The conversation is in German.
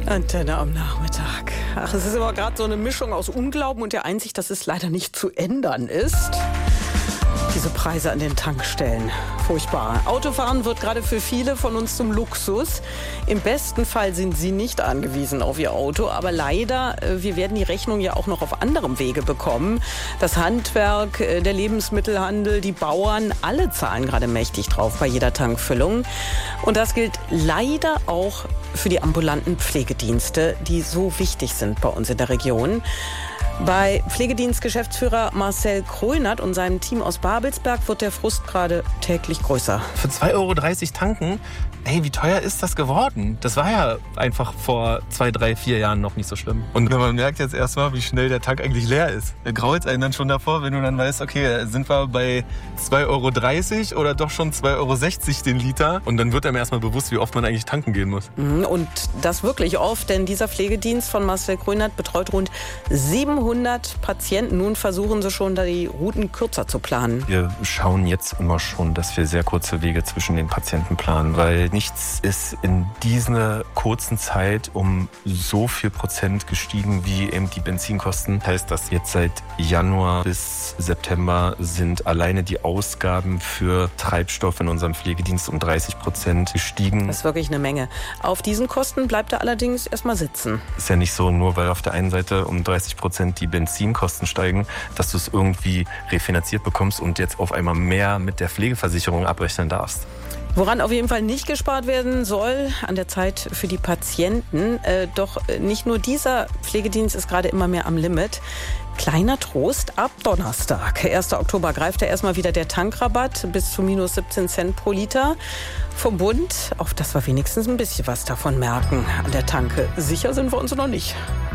Antenne am Nachmittag. Ach, es ist aber gerade so eine Mischung aus Unglauben und der Einsicht, dass es leider nicht zu ändern ist. Diese Preise an den Tankstellen. Furchtbar. Autofahren wird gerade für viele von uns zum Luxus. Im besten Fall sind sie nicht angewiesen auf ihr Auto. Aber leider, wir werden die Rechnung ja auch noch auf anderem Wege bekommen. Das Handwerk, der Lebensmittelhandel, die Bauern, alle zahlen gerade mächtig drauf bei jeder Tankfüllung. Und das gilt leider auch für die ambulanten Pflegedienste, die so wichtig sind bei uns in der Region. Bei Pflegedienstgeschäftsführer Marcel Krönert und seinem Team aus Babelsberg wird der Frust gerade täglich größer. Für 2,30 Euro tanken? Ey, wie teuer ist das geworden? Das war ja einfach vor 2, 3, 4 Jahren noch nicht so schlimm. Und man merkt jetzt erstmal, wie schnell der Tank eigentlich leer ist. Da grault es einen dann schon davor, wenn du dann weißt, okay, sind wir bei 2,30 Euro oder doch schon 2,60 Euro den Liter. Und dann wird einem erstmal bewusst, wie oft man eigentlich tanken gehen muss. Und das wirklich oft, denn dieser Pflegedienst von Marcel Krönert betreut rund 700 Patienten. Nun versuchen sie schon, die Routen kürzer zu planen. Wir schauen jetzt immer schon, dass wir sehr kurze Wege zwischen den Patienten planen, weil nichts ist in dieser kurzen Zeit um so viel Prozent gestiegen wie eben die Benzinkosten. Das heißt, dass jetzt seit Januar bis September sind alleine die Ausgaben für Treibstoff in unserem Pflegedienst um 30% gestiegen. Das ist wirklich eine Menge. Auf diesen Kosten bleibt er allerdings erstmal sitzen. Ist ja nicht so, nur weil auf der einen Seite um 30% die Benzinkosten steigen, dass du es irgendwie refinanziert bekommst und jetzt auf einmal mehr mit der Pflegeversicherung abrechnen darfst. Woran auf jeden Fall nicht gespart werden soll, an der Zeit für die Patienten. Doch nicht nur dieser Pflegedienst ist gerade immer mehr am Limit. Kleiner Trost, ab Donnerstag, 1. Oktober, greift ja erstmal wieder der Tankrabatt bis zu minus 17 Cent pro Liter vom Bund, auf dass wir wenigstens ein bisschen was davon merken an der Tanke. Sicher sind wir uns noch nicht.